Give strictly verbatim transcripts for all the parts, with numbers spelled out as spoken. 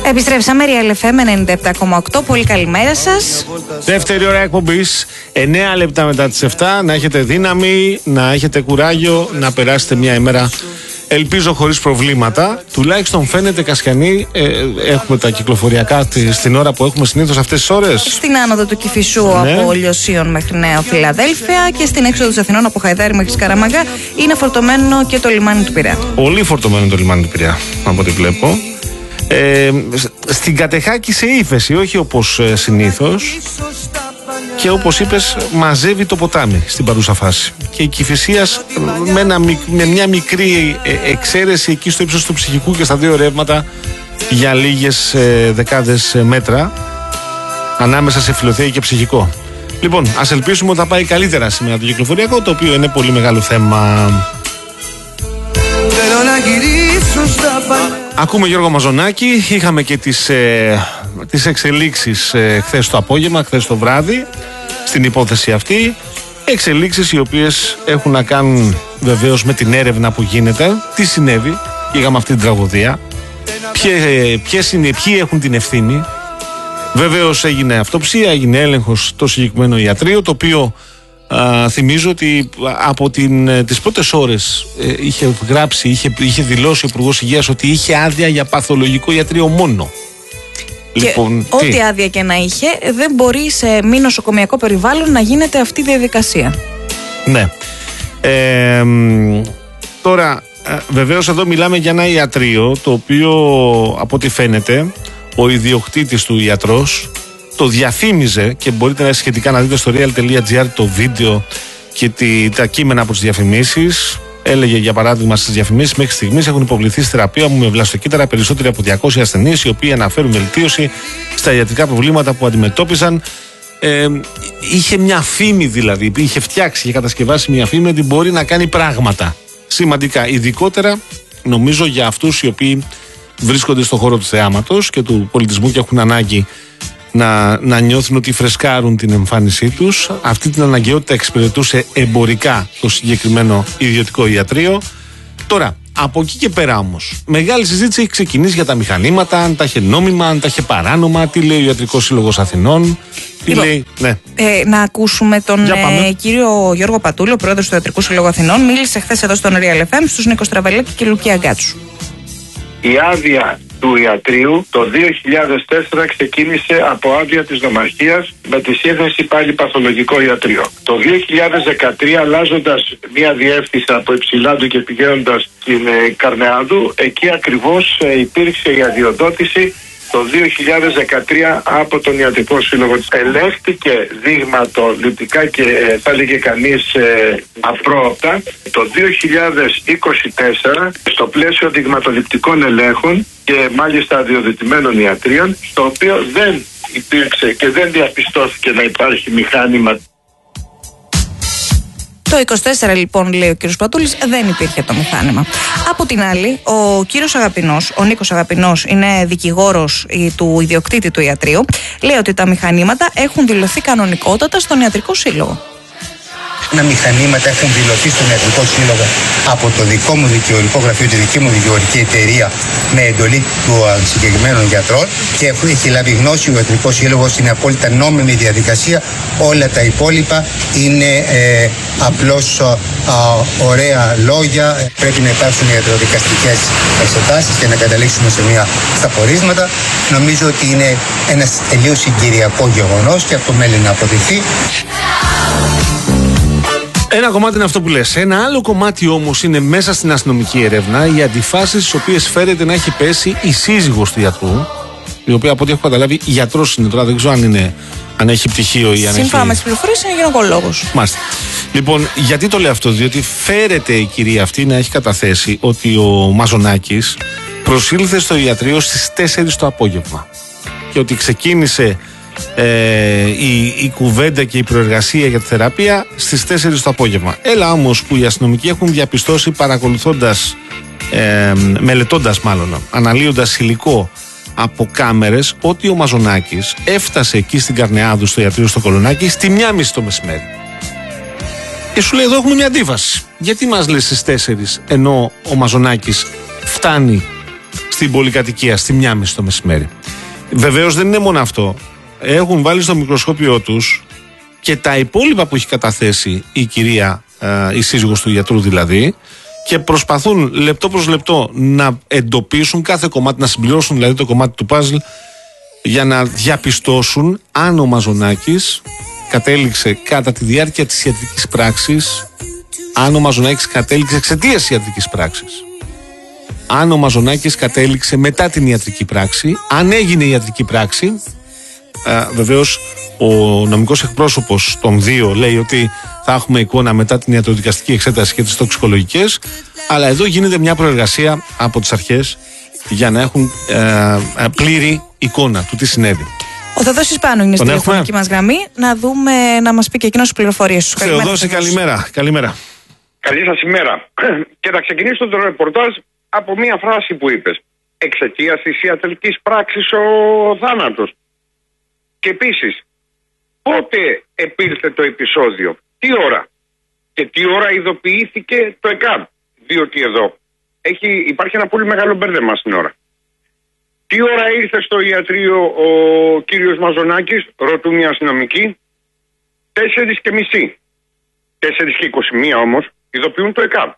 Επιστρέψαμε, Real εφ εμ ενενήντα επτά κόμμα οκτώ. Πολύ καλημέρα σας. Δεύτερη ώρα εκπομπής, εννέα λεπτά μετά τις επτά. Να έχετε δύναμη, να έχετε κουράγιο, να περάσετε μια ημέρα, ελπίζω, χωρίς προβλήματα. Τουλάχιστον φαίνεται Κασιανή, ε, έχουμε τα κυκλοφοριακά στην ώρα που έχουμε συνήθως αυτές τις ώρες. Στην άνοδο του Κηφισού, ναι, από Λιωσίων μέχρι Νέα Φιλαδέλφια, και στην έξοδο της Αθηνών από Χαϊδάρι μέχρι Σκαραμαγκά είναι φορτωμένο και το λιμάνι του Πειραιά. Πολύ φορτωμένο το λιμάνι του Πειραιά, από ό,τι βλέπω. Ε, στην Κατεχάκη σε ύφεση, όχι όπως ε, συνήθως, και όπως είπες μαζεύει το ποτάμι στην παρούσα φάση. Και η Κηφισίας με, ένα, με μια μικρή ε, εξαίρεση εκεί στο ύψος του Ψυχικού και στα δύο ρεύματα για λίγες ε, δεκάδες μέτρα ανάμεσα σε Φιλοθέα και Ψυχικό. Λοιπόν, ας ελπίσουμε ότι θα πάει καλύτερα σήμερα το κυκλοφοριακό, το οποίο είναι πολύ μεγάλο θέμα. Ακούμε Γιώργο Μαζονάκη. Είχαμε και τις, ε, τις εξελίξεις ε, χθες το απόγευμα, χθες το βράδυ, στην υπόθεση αυτή. Εξελίξεις οι οποίες έχουν να κάνουν βεβαίως με την έρευνα που γίνεται. Τι συνέβη, είχαμε αυτή την τραγωδία, ποιες είναι, ποιοι έχουν την ευθύνη. Βεβαίως έγινε αυτοψία, έγινε έλεγχος στο συγκεκριμένο ιατρείο, το οποίο α, θυμίζω ότι από την, τις πρώτες ώρες ε, είχε γράψει, είχε, είχε δηλώσει ο Υπουργός Υγείας ότι είχε άδεια για παθολογικό ιατρείο μόνο. Και λοιπόν, ό,τι άδεια και να είχε, δεν μπορεί σε μη νοσοκομιακό περιβάλλον να γίνεται αυτή η διαδικασία. Ναι. Ε, τώρα, βεβαίως εδώ μιλάμε για ένα ιατρείο, το οποίο από ό,τι φαίνεται ο ιδιοκτήτης του ιατρός το διαφήμιζε, και μπορείτε να σχετικά να δείτε στο real τελεία gr το βίντεο και τη, τα κείμενα από τις διαφημίσεις. Έλεγε για παράδειγμα στις διαφημίσεις: μέχρι στιγμής έχουν υποβληθεί στη θεραπεία μου με βλαστοκύτταρα περισσότεροι από διακόσιοι ασθενείς, οι οποίοι αναφέρουν βελτίωση στα ιατρικά προβλήματα που αντιμετώπισαν. Ε, είχε μια φήμη, δηλαδή, είχε φτιάξει και κατασκευάσει μια φήμη ότι μπορεί να κάνει πράγματα σημαντικά, ειδικότερα νομίζω για αυτούς οι οποίοι βρίσκονται στον χώρο του θεάματος και του πολιτισμού και έχουν ανάγκη να, να νιώθουν ότι φρεσκάρουν την εμφάνισή τους. Αυτή την αναγκαιότητα εξυπηρετούσε εμπορικά το συγκεκριμένο ιδιωτικό ιατρείο. Τώρα, από εκεί και πέρα όμως, μεγάλη συζήτηση έχει ξεκινήσει για τα μηχανήματα, αν τα είχε νόμιμα, αν τα είχε παράνομα, τι λέει ο Ιατρικός Σύλλογος Αθηνών, τι λοιπόν, λέει. Ναι. Ε, να ακούσουμε τον ε, κύριο Γιώργο Πατούλο, πρόεδρος του Ιατρικού Συλλόγου Αθηνών. Μίλησε χθες εδώ στον Real εφ εμ στους Νίκο Στραβελάκη και Λουκία Γκάτσου. Η άδεια του ιατρείου το δύο χιλιάδες τέσσερα ξεκίνησε από άδεια της νομαρχίας με τη σύνθεση πάλι παθολογικό ιατρείο. Το δύο χιλιάδες δεκατρία, αλλάζοντας μια διεύθυνση από Υψηλάντου και πηγαίνοντας στην ε, Καρνεάδου, εκεί ακριβώς ε, υπήρξε η αδειοδότηση το δύο χιλιάδες δεκατρία από τον Ιατρικό Σύλλογο. Ελέγχθηκε δείγματοληπτικά και ε, θα έλεγε κανείς ε, απρόοπτα το δύο χιλιάδες είκοσι τέσσερα στο πλαίσιο δειγματοληπτικών ελέγχων και μάλιστα αδειοδοτημένων ιατρίων, στο οποίο δεν υπήρξε και δεν διαπιστώθηκε να υπάρχει μηχάνημα. Το είκοσι τέσσερα, λοιπόν, λέει ο κύριος Πατούλης, δεν υπήρχε το μηχάνημα. Από την άλλη, ο κύριος Αγαπηνός, ο Νίκος Αγαπηνός, είναι δικηγόρος του ιδιοκτήτη του ιατρείου, λέει ότι τα μηχανήματα έχουν δηλωθεί κανονικότατα στον Ιατρικό Σύλλογο. Να μηχανήματα έχουν δηλωθεί στον Ιατρικό Σύλλογο από το δικό μου δικηγορικό γραφείο, τη δική μου δικηγορική εταιρεία, με εντολή του συγκεκριμένων γιατρών, και έχει λάβει γνώση ο Ιατρικός Σύλλογος. Είναι απόλυτα νόμιμη διαδικασία. Όλα τα υπόλοιπα είναι ε, απλώς α, ωραία λόγια. Πρέπει να υπάρξουν ιατροδικαστικές εξετάσεις και να καταλήξουμε σε μια, στα πορίσματα. Νομίζω ότι είναι ένα τελείως συγκυριακό γεγονός και αυτό μένει να αποδειχθεί. Ένα κομμάτι είναι αυτό που λες. Ένα άλλο κομμάτι όμως είναι μέσα στην αστυνομική έρευνα οι αντιφάσεις στις οποίες φέρεται να έχει πέσει η σύζυγος του γιατρού, η οποία από ό,τι έχω καταλάβει γιατρός είναι τώρα, δεν ξέρω αν, είναι, αν έχει πτυχίο ή αν έχει... Σύμφωνα με τις πληροφορίες είναι γυναικολόγος. Μάλιστα. Λοιπόν, γιατί το λέω αυτό? Διότι φέρεται η κυρία αυτή να έχει καταθέσει ότι ο Μαζονάκης προσήλθε στο ιατρείο στις τέσσερις το απόγευμα και ότι ξεκίνησε Ε, η, η κουβέντα και η προεργασία για τη θεραπεία στις τέσσερις το απόγευμα. Έλα όμως που οι αστυνομικοί έχουν διαπιστώσει, παρακολουθώντας, ε, μελετώντας μάλλον, αναλύοντας υλικό από κάμερες, ότι ο Μαζονάκης έφτασε εκεί στην Καρνεάδου στο ιατρείο στο Κολονάκι στη μία μισή το μεσημέρι. Και σου λέει, εδώ έχουμε μια αντίφαση. Γιατί μας λες στις τέσσερις ενώ ο Μαζονάκης φτάνει στην πολυκατοικία, στη Μιάμιση το μεσημέρι. Βεβαίως δεν είναι μόνο αυτό. Έχουν βάλει στο μικροσκόπιό τους και τα υπόλοιπα που έχει καταθέσει η κυρία, ε, η σύζυγος του γιατρού δηλαδή, και προσπαθούν λεπτό προς λεπτό να εντοπίσουν κάθε κομμάτι, να συμπληρώσουν δηλαδή το κομμάτι του παζλ για να διαπιστώσουν αν ο Μαζονάκης κατέληξε κατά τη διάρκεια της ιατρικής πράξης, αν ο Μαζονάκης κατέληξε εξαιτίας της ιατρικής πράξης, αν ο Μαζονάκης κατέληξε μετά την ιατρική πράξη, αν έγινε η ιατρική πράξη. Ε, βεβαίως ο νομικός εκπρόσωπος των δύο λέει ότι θα έχουμε εικόνα μετά την ιατροδικαστική εξέταση και τις τοξικολογικές, αλλά εδώ γίνεται μια προεργασία από τις αρχές για να έχουν ε, ε, πλήρη εικόνα του τι συνέβη. Ο Θεοδόσης Πάνου είναι στη τηλεφωνική μας γραμμή. Να δούμε, να μας πει και εκείνος τις πληροφορίες σου. Θεοδόση, καλημέρα. Καλημέρα. Καλή σας ημέρα. Και θα ξεκινήσω το ρεπορτάζ από μία φράση που είπες. Εξαιτίας της ιατρικής πράξης ο θάνατος. Και επίσης, πότε επήλθε το επεισόδιο, τι ώρα και τι ώρα ειδοποιήθηκε το ΕΚΑΒ. Διότι εδώ έχει, υπάρχει ένα πολύ μεγάλο μπέρδεμα στην ώρα. Τι ώρα ήρθε στο ιατρείο ο κύριος Μαζονάκης, ρωτούν οι αστυνομικοί. Τέσσερις και μισή. Τέσσερις και είκοσι μία όμως ειδοποιούν το ΕΚΑΒ.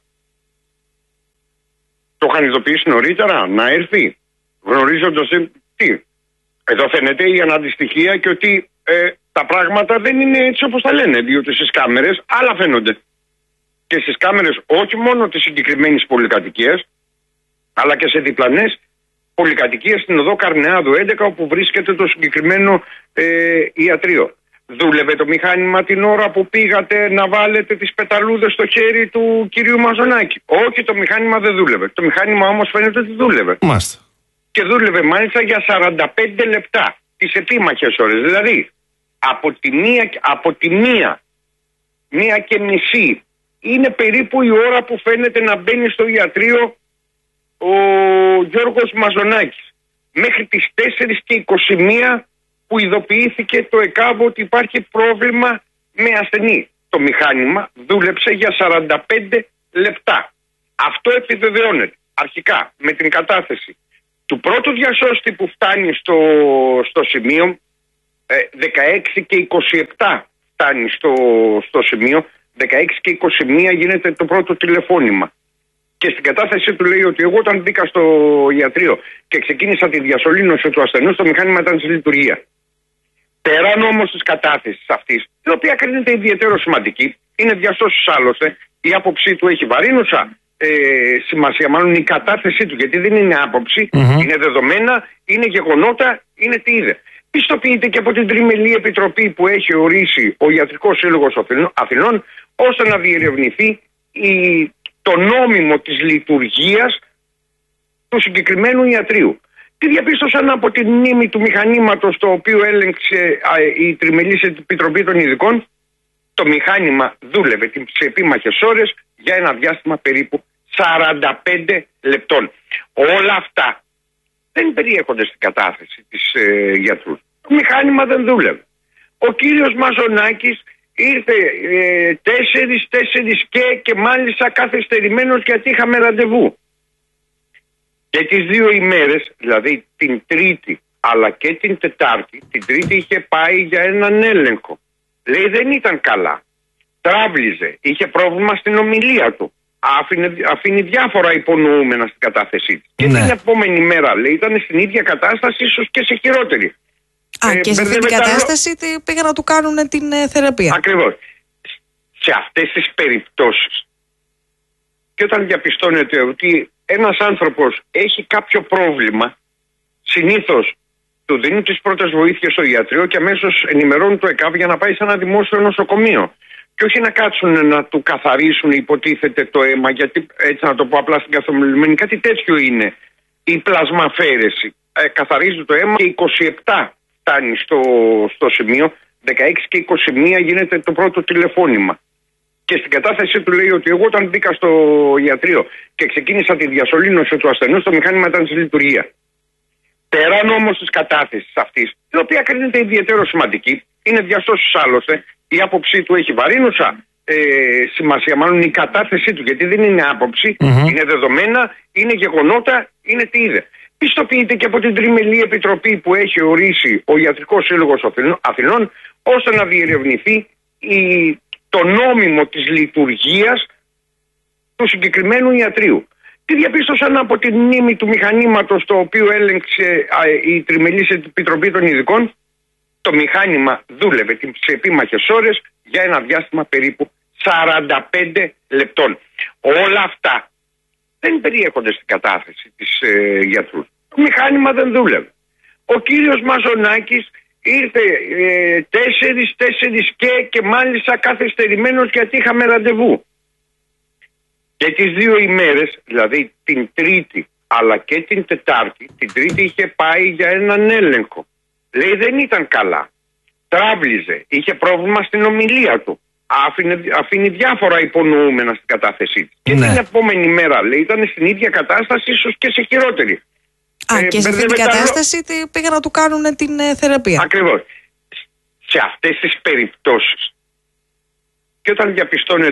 Το είχαν ειδοποιήσει νωρίτερα να έρθει, γνωρίζοντας τι. Εδώ φαίνεται η αναντιστοιχία και ότι ε, τα πράγματα δεν είναι έτσι όπως τα λένε, διότι στις κάμερες άλλα φαίνονται. Και στις κάμερες όχι μόνο της συγκεκριμένης πολυκατοικίας, αλλά και σε διπλανές πολυκατοικίες στην οδό Καρνεάδου έντεκα, όπου βρίσκεται το συγκεκριμένο ε, ιατρείο. Δούλευε το μηχάνημα την ώρα που πήγατε να βάλετε τις πεταλούδες στο χέρι του κυρίου Μαζονάκη? Όχι, το μηχάνημα δεν δούλευε. Το μηχάνημα όμως φαίνεται ότι δούλευε. Μάλιστα. Και δούλευε μάλιστα για σαράντα πέντε λεπτά, τις επίμαχες ώρες. Δηλαδή, από τη μία, από τη μία, μία και μισή, είναι περίπου η ώρα που φαίνεται να μπαίνει στο ιατρείο ο Γιώργος Μαζονάκης. Μέχρι τις τέσσερις και είκοσι μία που ειδοποιήθηκε το ΕΚΑΒ ότι υπάρχει πρόβλημα με ασθενή. Το μηχάνημα δούλεψε για σαράντα πέντε λεπτά. Αυτό επιβεβαιώνεται αρχικά με την κατάθεση του πρώτου διασώστη που φτάνει στο, στο σημείο, ε, δεκαέξι και είκοσι επτά φτάνει στο, στο σημείο, δεκαέξι και είκοσι μία γίνεται το πρώτο τηλεφώνημα. Και στην κατάθεσή του λέει ότι εγώ όταν μπήκα στο ιατρείο και ξεκίνησα τη διασωλήνωση του ασθενούς, το μηχάνημα ήταν στη λειτουργία. Πέραν όμως της κατάθεσης αυτής, η οποία κρίνεται ιδιαίτερο σημαντική, είναι διασώσεις άλλωστε, η άποψή του έχει βαρύνουσα ε, σημασία, μάλλον η κατάθεσή του, γιατί δεν είναι άποψη, mm-hmm. είναι δεδομένα, είναι γεγονότα, είναι τι είδε. Πιστοποιείται και από την τριμελή επιτροπή που έχει ορίσει ο Ιατρικός Σύλλογος Αθηνών, ώστε να διερευνηθεί η, το νόμιμο της λειτουργίας του συγκεκριμένου ιατρείου. Τι διαπίστωσαν από τη μνήμη του μηχανήματος το οποίο έλεγξε α, η τριμελής επιτροπή των ειδικών? Το μηχάνημα δούλευε σε επίμαχες ώρες για ένα διάστημα περίπου σαράντα πέντε λεπτών. Όλα αυτά δεν περιέχονται στην κατάθεση της ε, γιατρού. Το μηχάνημα δεν δούλευε. Ο κύριος Μαζονάκης ήρθε ε, τέσσερις, τέσσερις και, και μάλιστα καθυστερημένος γιατί είχαμε ραντεβού. Και τις δύο ημέρες, δηλαδή την Τρίτη αλλά και την Τετάρτη, την Τρίτη είχε πάει για έναν έλεγχο. Λέει δεν ήταν καλά. Τράβλιζε, είχε πρόβλημα στην ομιλία του. Άφηνε, αφήνει διάφορα υπονοούμενα στην κατάθεσή της. Και ναι. την επόμενη μέρα, λέει, ήταν στην ίδια κατάσταση, ίσως και σε χειρότερη. Α, ε, και σε αυτή την κατάσταση τα... πήγαν να του κάνουν την ε, θεραπεία. Ακριβώς. Σε αυτές τις περιπτώσεις, και όταν διαπιστώνεται ότι ένας άνθρωπος έχει κάποιο πρόβλημα, συνήθως του δίνουν τις πρώτες βοήθειες στο ιατρείο και αμέσως ενημερώνουν το ΕΚΑΒ για να πάει σε ένα δημόσιο νοσοκομείο. Και όχι να κάτσουν να του καθαρίσουν, υποτίθεται, το αίμα, γιατί έτσι να το πω απλά στην καθομιλημένη, κάτι τέτοιο είναι η πλασμαφέρεση. Ε, καθαρίζει το αίμα και είκοσι επτά φτάνει στο, στο σημείο, δεκαέξι και είκοσι μία γίνεται το πρώτο τηλεφώνημα. Και στην κατάθεσή του λέει ότι εγώ όταν μπήκα στο ιατρείο και ξεκίνησα τη διασωλήνωση του ασθενούς, το μηχάνημα ήταν στη λειτουργία. Πέραν όμως της κατάθεσης αυτής, η οποία κρίνεται ιδιαίτερο σημαντική, είναι διασώσεις άλλωστε, η άποψή του έχει βαρύνουσα ε, σημασία, μάλλον η κατάθεσή του, γιατί δεν είναι άποψη, mm-hmm. είναι δεδομένα, είναι γεγονότα, είναι τι είδε. πιστοποιείται και από την Τριμελή Επιτροπή που έχει ορίσει ο Ιατρικός Σύλλογος Αθηνών, ώστε να διερευνηθεί η, το νόμιμο της λειτουργίας του συγκεκριμένου ιατρείου. Τι διαπίστωσαν από τη μνήμη του μηχανήματος το οποίο έλεγξε α, η Τριμελής Επιτροπή των Ειδικών? Το μηχάνημα δούλευε σε επίμαχες ώρες για ένα διάστημα περίπου σαράντα πέντε λεπτών. Όλα αυτά δεν περιέχονται στην κατάθεση της ε, γιατρού. Το μηχάνημα δεν δούλευε. Ο κύριος Μαζονάκης ήρθε ε, τέσσερις, τέσσερις και, και μάλιστα καθυστερημένος γιατί είχαμε ραντεβού. Και τις δύο ημέρες, δηλαδή την Τρίτη αλλά και την Τετάρτη, την Τρίτη είχε πάει για έναν έλεγχο. Λέει δεν ήταν καλά. Τράβλιζε, είχε πρόβλημα στην ομιλία του. Άφηνε, αφήνει διάφορα υπονοούμενα στην κατάθεσή της. Και ναι. την επόμενη μέρα, λέει, ήταν στην ίδια κατάσταση, ίσως και σε χειρότερη. Α, ε, και σε αυτή την κατάσταση τα... πήγαν να του κάνουν την ε, θεραπεία. Ακριβώς. Σε αυτές τις περιπτώσεις, και όταν διαπιστώνει